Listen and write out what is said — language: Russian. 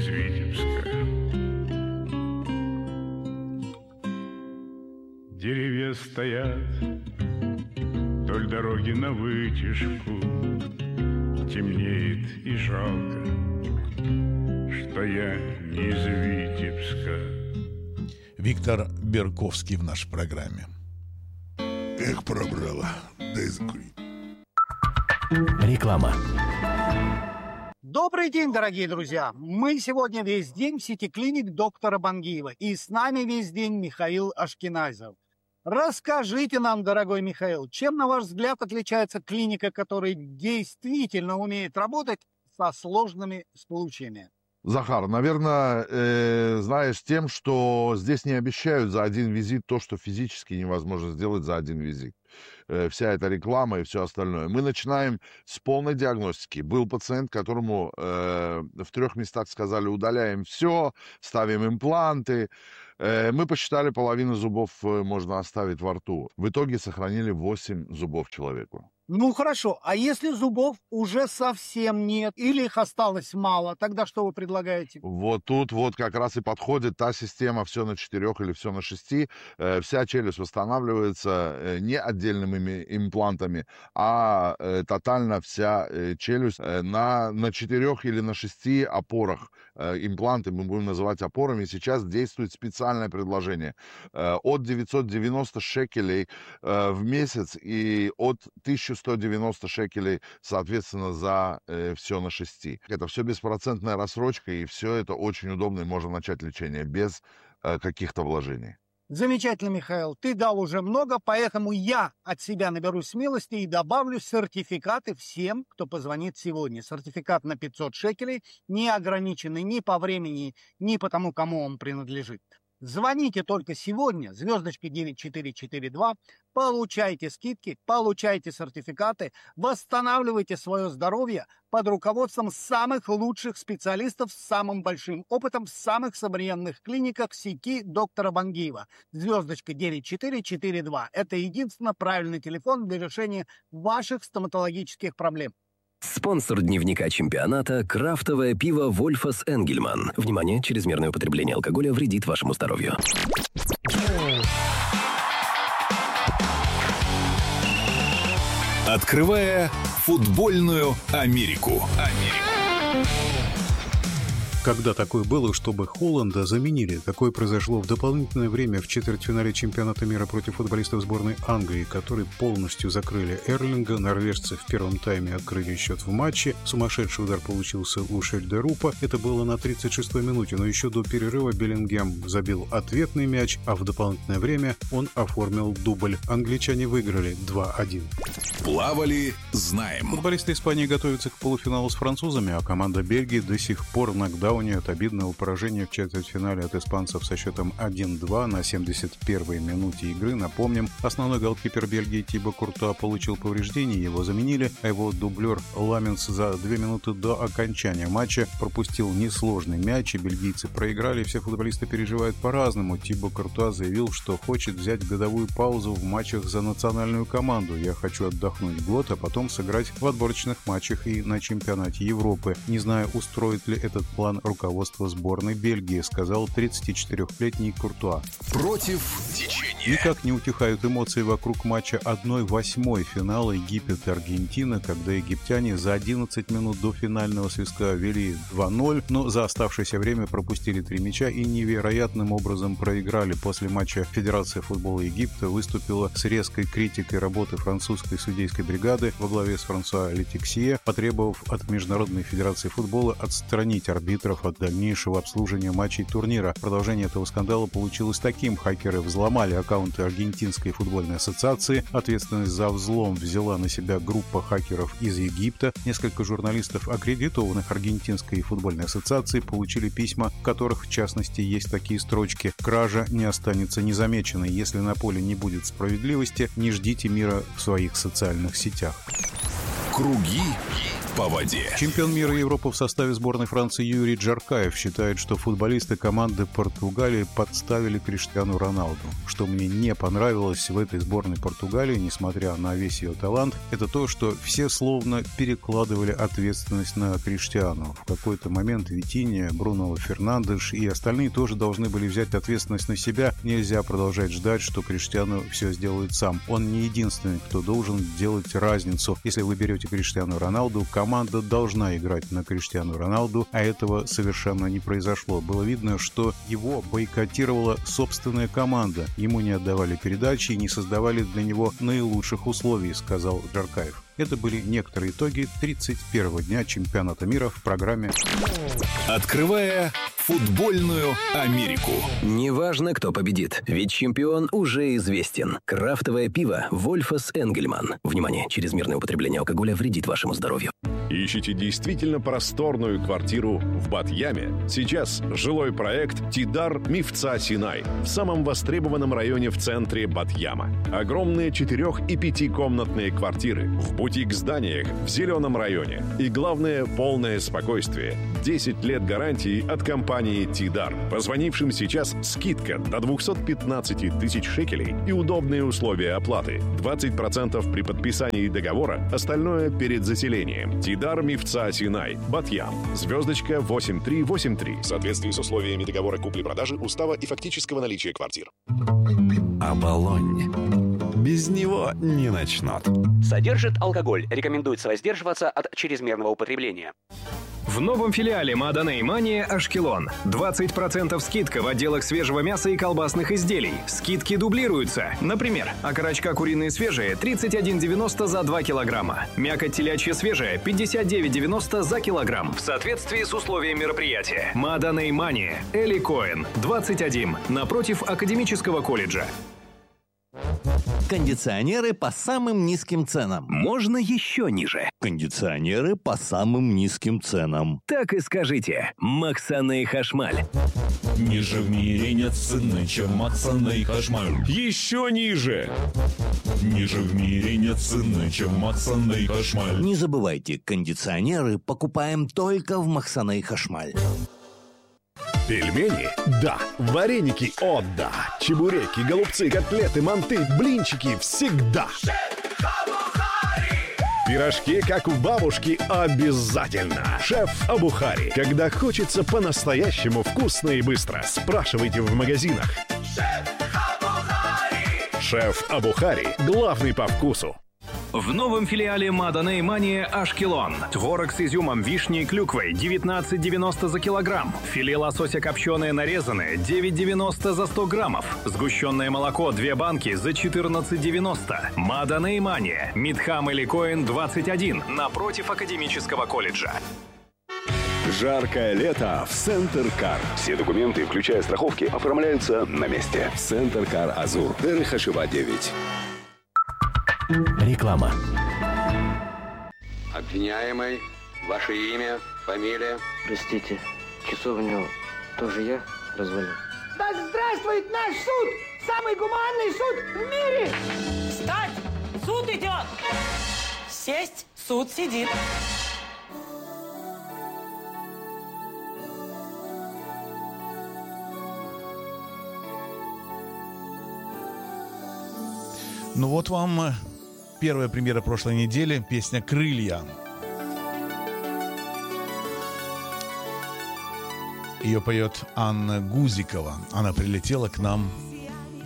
из Витебска. Деревья стоят вдоль дороги на вытяжку. Темнеет и жалко, что я не из Витебска. Виктор Берковский в нашей программе. Эх, пробрала. Дай закурить. Реклама. Добрый день, дорогие друзья! Мы сегодня весь день в сети клиник доктора Бангиева. И с нами весь день Михаил Ашкеназов. Расскажите нам, дорогой Михаил, чем, на ваш взгляд, отличается клиника, которая действительно умеет работать со сложными случаями? Захар, наверное, знаешь, тем, что здесь не обещают за один визит то, что физически невозможно сделать за один визит. Вся эта реклама и все остальное. Мы начинаем с полной диагностики. Был пациент, которому в 3 местах сказали: удаляем все, ставим импланты. Мы посчитали, половину зубов можно оставить во рту. В итоге сохранили 8 зубов человеку. Ну хорошо, а если зубов уже совсем нет, или их осталось мало, тогда что вы предлагаете? Вот тут вот как раз и подходит та система все на 4 или все на 6. Вся челюсть восстанавливается не отдельными имплантами, а тотально вся челюсть на 4 или на 6 опорах. Импланты мы будем называть опорами. Сейчас действует специальное предложение от 990 шекелей в месяц и от 1190 шекелей, соответственно, за все на 6. Это все беспроцентная рассрочка, и все это очень удобно, и можно начать лечение без каких-то вложений. Замечательно, Михаил. Ты дал уже много, поэтому я от себя наберусь смелости и добавлю сертификаты всем, кто позвонит сегодня. Сертификат на 500 шекелей, не ограниченный ни по времени, ни по тому, кому он принадлежит. Звоните только сегодня, звездочка 9442, получайте скидки, получайте сертификаты, восстанавливайте свое здоровье под руководством самых лучших специалистов с самым большим опытом в самых современных клиниках сети доктора Бангиева. Звездочка 9442. Это единственно правильный телефон для решения ваших стоматологических проблем. Спонсор дневника чемпионата – крафтовое пиво «Вольфас Энгельман». Внимание, чрезмерное употребление алкоголя вредит вашему здоровью. Открывая футбольную Америку. Когда такое было, чтобы Холланда заменили? Такое произошло в дополнительное время в четвертьфинале чемпионата мира против футболистов сборной Англии, которые полностью закрыли Эрлинга. Норвежцы в первом тайме открыли счет в матче. Сумасшедший удар получился у Шельдерупа. Это было на 36-й минуте, но еще до перерыва Беллингем забил ответный мяч, а в дополнительное время он оформил дубль. Англичане выиграли 2-1. Плавали, знаем. Футболисты Испании готовятся к полуфиналу с французами, а команда Бельгии до сих пор в нокдауне от обидного поражения в четвертьфинале от испанцев со счетом 1-2 на 71-й минуте игры. Напомним, основной голкипер Бельгии Тибо Куртуа получил повреждения, его заменили, а его дублер Ламенс за 2 минуты до окончания матча пропустил несложный мяч, и бельгийцы проиграли. Все футболисты переживают по-разному. Тибо Куртуа заявил, что хочет взять годовую паузу в матчах за национальную команду. «Я хочу отдохнуть год, а потом сыграть в отборочных матчах и на чемпионате Европы. Не знаю, устроит ли этот план руководство сборной Бельгии», сказал 34-летний Куртуа. Против течения. Никак не утихают эмоции вокруг матча 1/8 финала Египет-Аргентина, когда египтяне за 11 минут до финального свистка вели 2-0, но за оставшееся время пропустили 3 мяча и невероятным образом проиграли. После матча Федерация футбола Египта выступила с резкой критикой работы французской судейской бригады во главе с Франсуа Летиксье, потребовав от Международной федерации футбола отстранить арбитров от дальнейшего обслуживания матчей турнира. Продолжение этого скандала получилось таким. Хакеры взломали аккаунты Аргентинской футбольной ассоциации. Ответственность за взлом взяла на себя группа хакеров из Египта. Несколько журналистов, аккредитованных Аргентинской футбольной ассоциацией, получили письма, в которых, в частности, есть такие строчки: «Кража не останется незамеченной. Если на поле не будет справедливости, не ждите мира в своих социальных сетях». Круги по воде. Чемпион мира и Европы в составе сборной Франции Юрий Джаркаев считает, что футболисты команды Португалии подставили Криштиану Роналду. Что мне не понравилось в этой сборной Португалии, несмотря на весь ее талант, это то, что все словно перекладывали ответственность на Криштиану. В какой-то момент Витинья, Бруно Фернандеш и остальные тоже должны были взять ответственность на себя. Нельзя продолжать ждать, что Криштиану все сделает сам. Он не единственный, кто должен делать разницу. Если вы берете Криштиану Роналду, команда должна играть на Криштиану Роналду, а этого совершенно не произошло. Было видно, что его бойкотировала собственная команда. Ему не отдавали передачи и не создавали для него наилучших условий, сказал Джаркаев. Это были некоторые итоги 31-го дня чемпионата мира в программе Открывая футбольную Америку. Неважно, кто победит, ведь чемпион уже известен. Крафтовое пиво «Вольфас Энгельман». Внимание, чрезмерное употребление алкоголя вредит вашему здоровью. Ищите действительно просторную квартиру в Бат-Яме? Сейчас жилой проект «Тидар Мифца Синай» в самом востребованном районе в центре Бат-Яма. Огромные 4- и 5-комнатные квартиры в бутик-зданиях в зеленом районе. И главное, полное спокойствие. 10 лет гарантии от компании «Тидар». Позвонившим сейчас скидка до 215 тысяч шекелей и удобные условия оплаты. 20% при подписании договора, остальное перед заселением. «Тидар Мифца Синай», Бат-Ям. Звездочка 8383. В соответствии с условиями договора купли-продажи, устава и фактического наличия квартир. Оболонь. Без него не начнут. Содержит алкоголь. Рекомендуется воздерживаться от чрезмерного употребления. В новом филиале Маданей Мания Ашкелон. 20% скидка в отделах свежего мяса и колбасных изделий. Скидки дублируются. Например, окорочка куриные свежие 31,90 за 2 килограмма. Мякоть телячья свежая 59,90 за килограмм. В соответствии с условием мероприятия. Маданей Мания. Эли Коэн. 21. Напротив Академического колледжа. Кондиционеры по самым низким ценам. Можно еще ниже. Кондиционеры по самым низким ценам. Так и скажите. Максаней Хашмаль. Ниже в мире нет цены, чем Максаней Хашмаль. Еще ниже. Ниже в мире нет цены, чем Максаней Хашмаль. Не забывайте, кондиционеры покупаем только в Максаней Хашмаль. Пельмени? Да. Вареники? О, да. Чебуреки, голубцы, котлеты, манты, блинчики всегда. Пирожки, как у бабушки, обязательно. Шеф Абухари. Когда хочется по-настоящему вкусно и быстро, спрашивайте в магазинах. Шеф Абухари. Главный по вкусу. В новом филиале Маданей Мания Ашкелон. Творог с изюмом, вишней и клюквой 19,90 за килограмм. Филе лосося копченое нарезанное 9,90 за 100 граммов. Сгущенное молоко 2 банки за 14,90. Маданей Мания. Мидхам Эли Коэн 21. Напротив Академического колледжа. Жаркое лето в Центр Кар. Все документы, включая страховки, оформляются на месте. Центр Кар Азур. Дерехашева 9. Реклама. Обвиняемый, ваше имя, фамилия? Простите, часовню тоже я развалил? Да здравствует наш суд! Самый гуманный суд в мире! Встать! Суд идет! Сесть! Суд сидит! Ну вот вам первая премьера прошлой недели, песня «Крылья». Ее поет Анна Гузикова. Она прилетела к нам